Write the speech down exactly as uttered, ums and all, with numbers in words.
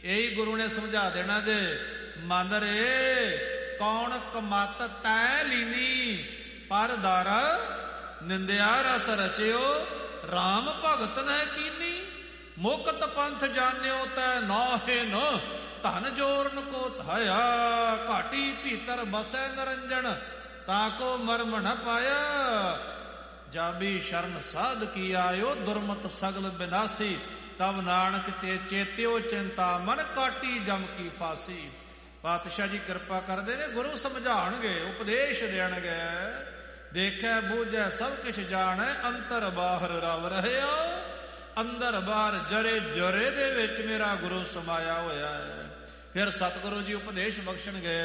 ਇਹੀ ਗੁਰੂ ਨੇ ਸਮਝਾ ਦੇਣਾ ਜੇ ਮਨ ਰੇ ਕੌਣ ਕਮਤ ਤੈ ਲੀਨੀ ਪਰ ਦਰ ਨਿੰਦਿਆ ਰਸ ਰਚਿਓ ਰਾਮ ਭਗਤ ਨੈ ਕੀਨੀ ਮੁਕਤ ਪੰਥ ਜਾਣਿਓ ਤੈ ਨਾਹੇ ਨ ਧਨ ਜੋਰਨ ਕੋ ਧਾਇਆ ਘਾਟੀ ਭੀਤਰ ਬਸੈ ਨਰੰਜਨ ਤਾ ਕੋ ਮਰਮ ਨ ਪਾਇਆ ਜਾਬੀ ਸ਼ਰਨ ਸਾਧ ਕੀ ਆਇਓ ਦੁਰਮਤ ਸਗਲ ਬਿਨਾਸੀ ਤਬ ਨਾਨਕ ਤੇ ਚੇਤਿਓ ਚਿੰਤਾ ਮਨ ਕਾਟੀ ਜਮ ਕੀ ਫਾਸੀ। ਪਾਤਸ਼ਾਹ ਜੀ ਕਿਰਪਾ ਕਰਦੇ ਨੇ, ਗੁਰੂ ਸਮਝਾਉਣਗੇ, ਉਪਦੇਸ਼ ਦੇਣਗੇ। ਦੇਖੈ ਬੂਝੈ ਸਭ ਕੁਛ ਜਾਣੈ ਅੰਤਰ ਬਾਹਰ ਰਵ ਰਹਿਆ ਅੰਦਰ ਬਾਹਰ ਜਰੇ ਜਰੇ ਦੇ ਵਿੱਚ ਮੇਰਾ ਗੁਰੂ ਸਮਾਇਆ ਹੋਇਆ ਹੈ। ਫਿਰ ਸਤਿਗੁਰੂ ਜੀ ਉਪਦੇਸ਼ ਬਖਸ਼ਣਗੇ।